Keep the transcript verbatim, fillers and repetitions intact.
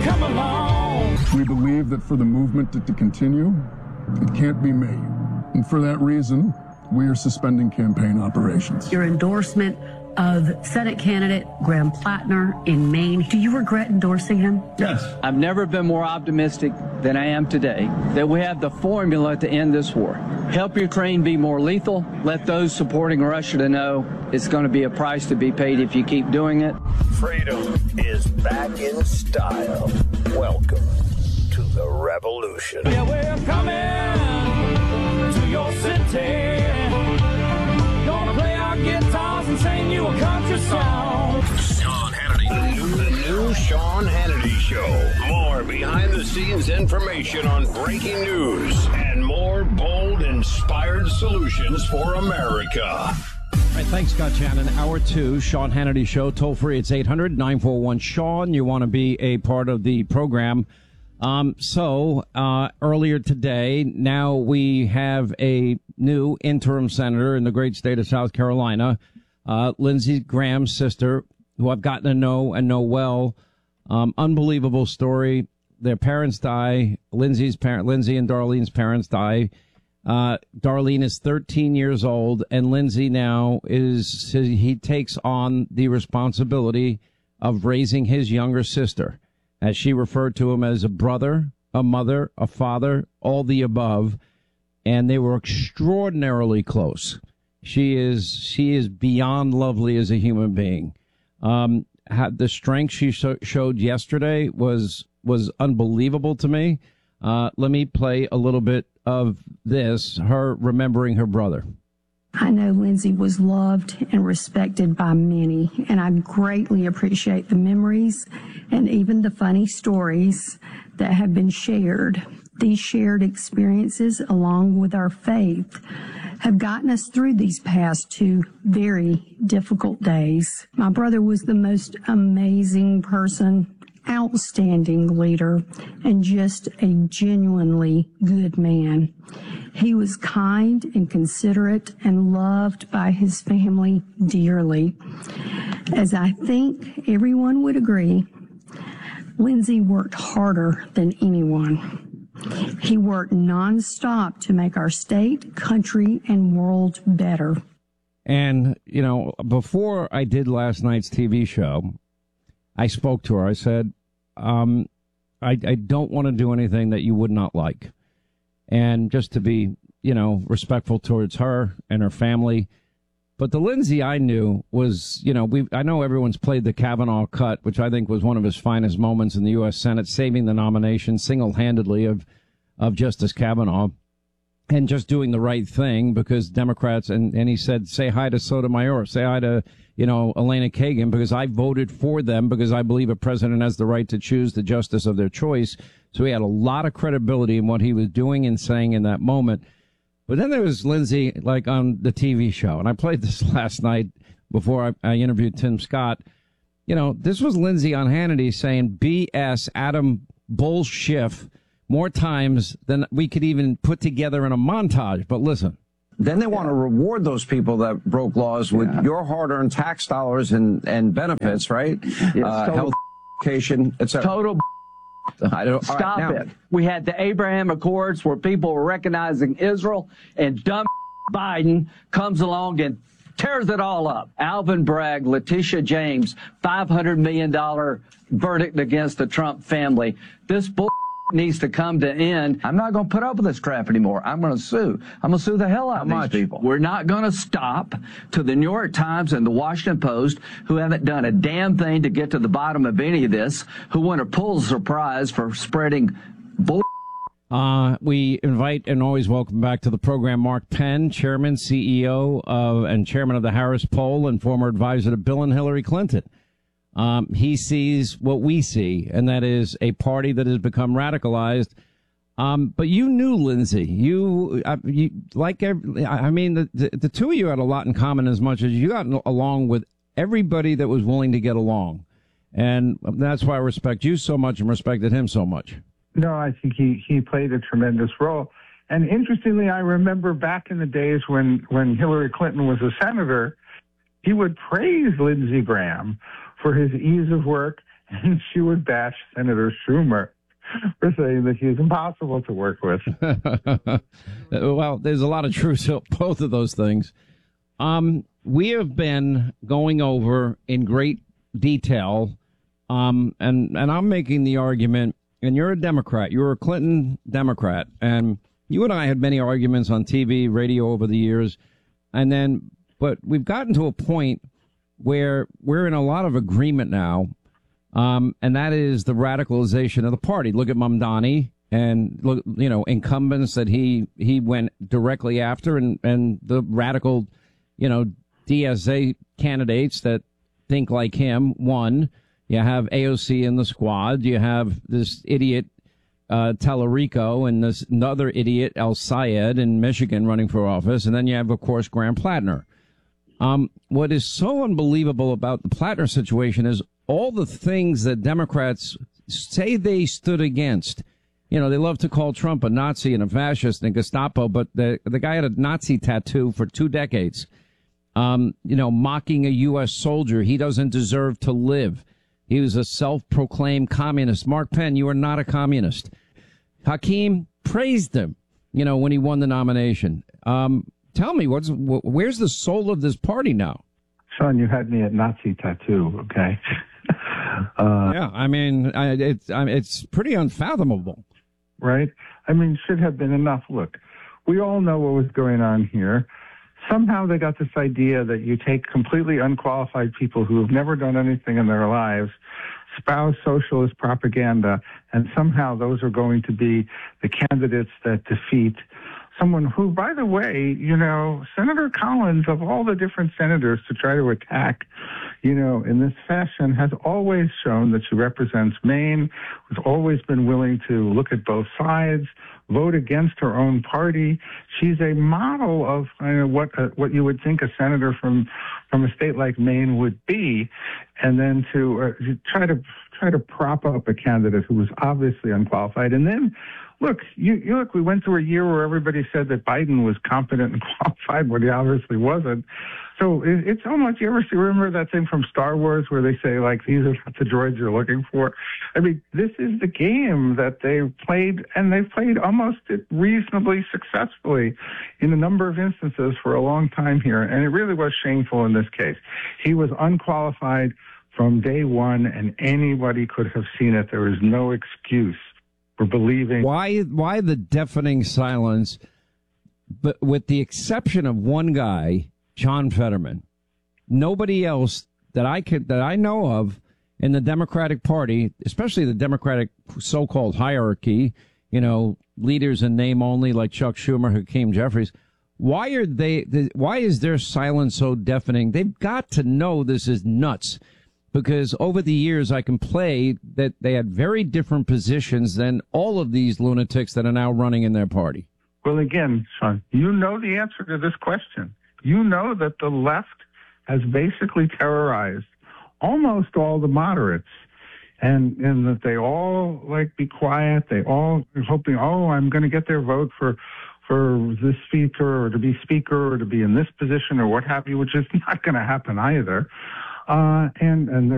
come along. We believe that for the movement to, to continue, it can't be me. And for that reason, we are suspending campaign operations. Your endorsement of Senate candidate Graham Plattner in Maine. Do you regret endorsing him? Yes. I've never been more optimistic than I am today that we have the formula to end this war. Help Ukraine be more lethal. Let those supporting Russia to know it's going to be a price to be paid if you keep doing it. Freedom is back in style. Welcome to the revolution. Yeah, we're coming to your city. Gonna play our guitars and sing you a country song. Sean Hannity. The new Sean Hannity Show. More behind-the-scenes information on breaking news and more bold, inspired solutions for America. All right, thanks, Scott Shannon. Hour two, Sean Hannity Show. Toll free, it's eight hundred nine four one Sean. You want to be a part of the program. Um, so, uh, earlier today, now we have a new interim senator in the great state of South Carolina, uh, Lindsey Graham's sister, who I've gotten to know and know well. Um, unbelievable story. Their parents die. Lindsey's parent, Lindsey and Darlene's parents die. Uh, Darlene is thirteen years old, and Lindsey now is, he takes on the responsibility of raising his younger sister. As she referred to him as a brother, a mother, a father, all the above. And they were extraordinarily close. She is, she is beyond lovely as a human being. Um, had the strength she so, showed yesterday was, was unbelievable to me. Uh, let me play a little bit of this, her remembering her brother. I know Lindsey was loved and respected by many, and I greatly appreciate the memories and even the funny stories that have been shared. These shared experiences, along with our faith, have gotten us through these past two very difficult days. My brother was the most amazing person, outstanding leader, and just a genuinely good man. He was kind and considerate and loved by his family dearly. As I think everyone would agree, Lindsey worked harder than anyone. He worked nonstop to make our state, country, and world better. And, you know, before I did last night's T V show, I spoke to her. I said, um, I, I don't want to do anything that you would not like. And just to be, you know, respectful towards her and her family. But the Lindsey I knew was, you know, we I know everyone's played the Kavanaugh cut, which I think was one of his finest moments in the U S Senate, saving the nomination single-handedly of, of Justice Kavanaugh and just doing the right thing because Democrats, and, and he said, say hi to Sotomayor, say hi to, you know, Elena Kagan, because I voted for them because I believe a president has the right to choose the justice of their choice. So he had a lot of credibility in what he was doing and saying in that moment. But then there was Lindsey, like on the T V show, and I played this last night before I, I interviewed Tim Scott. You know, this was Lindsey on Hannity saying B S, Adam bullshit, more times than we could even put together in a montage. But listen. Then they want to reward those people that broke laws with yeah. your hard-earned tax dollars and, and benefits, right? Uh, health, education, et cetera. Total I don't, Stop right, it. We had the Abraham Accords where people were recognizing Israel, and dumb Biden comes along and tears it all up. Alvin Bragg, Letitia James, five hundred million dollars verdict against the Trump family. This bull needs to come to end. I'm not going to put up with this crap anymore. I'm going to sue. I'm going to sue the hell out of these people. We're not going to stop to the New York Times and the Washington Post, who haven't done a damn thing to get to the bottom of any of this, who want a Pulitzer Prize for spreading bull. Uh, we invite and always welcome back to the program Mark Penn, Chairman, C E O of, and Chairman of the Harris Poll and former advisor to Bill and Hillary Clinton. Um, he sees what we see, and that is a party that has become radicalized. Um, but you knew Lindsey. You, uh, you like, every, I mean, the, the, the two of you had a lot in common as much as you got along with everybody that was willing to get along. And that's why I respect you so much and respected him so much. No, I think he, he played a tremendous role. And interestingly, I remember back in the days when, when Hillary Clinton was a senator, he would praise Lindsey Graham for his ease of work and she would bash Senator Schumer for saying that he's impossible to work with. Well, there's a lot of truth to both of those things. Um, we have been going over in great detail, um, and, and I'm making the argument, and you're a Democrat, you're a Clinton Democrat, and you and I had many arguments on T V, radio over the years, and then, but we've gotten to a point where we're in a lot of agreement now. Um, and that is the radicalization of the party. Look at Mamdani and look, you know, incumbents that he, he went directly after, and, and the radical, you know, D S A candidates that think like him. One, you have A O C in the squad. You have this idiot, uh, Tallarico, and this another idiot, El Sayed in Michigan running for office. And then you have, of course, Graham Plattner. Um, what is so unbelievable about the Plattner situation is all the things that Democrats say they stood against. You know, they love to call Trump a Nazi and a fascist and Gestapo, but the the guy had a Nazi tattoo for two decades. Um, you know, mocking a U S soldier. He doesn't deserve to live. He was a self-proclaimed communist. Mark Penn, you are not a communist. Hakeem praised him, you know, when he won the nomination. Um, tell me, what's where's the soul of this party now? Sean, you had me at Nazi tattoo, okay? Uh, yeah, I mean, I, it's I, it's pretty unfathomable. Right? I mean, should have been enough. Look, we all know what was going on here. Somehow they got this idea that you take completely unqualified people who have never done anything in their lives, espouse socialist propaganda, and somehow those are going to be the candidates that defeat someone who, by the way, you know, Senator Collins, of all the different senators to try to attack, you know, in this fashion, has always shown that she represents Maine, has always been willing to look at both sides, vote against her own party. She's a model of you know, what uh, what you would think a senator from from a state like Maine would be, and then to uh, try to try to prop up a candidate who was obviously unqualified, and then. Look, you, you look, we went through a year where everybody said that Biden was competent and qualified, but he obviously wasn't. So it, it's almost, you ever see, remember that thing from Star Wars where they say, like, these are not the droids you're looking for? I mean, this is the game that they've played, and they've played almost reasonably successfully in a number of instances for a long time here. And it really was shameful in this case. He was unqualified from day one, and anybody could have seen it. There was no excuse. For believing. Why, why the deafening silence, but with the exception of one guy, John Fetterman, nobody else that I could, that I know of in the Democratic Party, especially the Democratic so-called hierarchy, you know, leaders in name only like Chuck Schumer, Hakeem Jeffries. Why are they, why is their silence so deafening? They've got to know this is nuts. Because over the years, I can play that they had very different positions than all of these lunatics that are now running in their party. Well, again, Sean, you know the answer to this question. You know that the left has basically terrorized almost all the moderates, and, and that they all, like, be quiet. They all are hoping, oh, I'm going to get their vote for for this speaker or to be speaker or to be in this position or what have you, which is not going to happen either. Uh, and, and